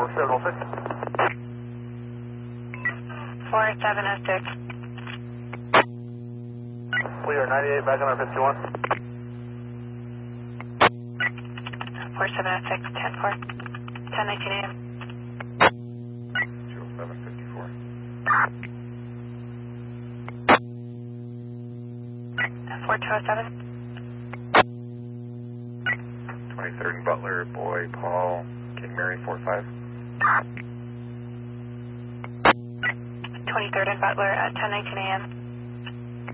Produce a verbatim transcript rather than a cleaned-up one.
seven oh six. four seven oh six. We are ninety-eight, back on our fifty-one. four seven oh six, ten four. ten nineteen A M. two oh seven fifty-four. four two oh seven. twenty-third and Butler, Boy, Paul, King Mary, four five. twenty-third and Butler at ten nineteen A M.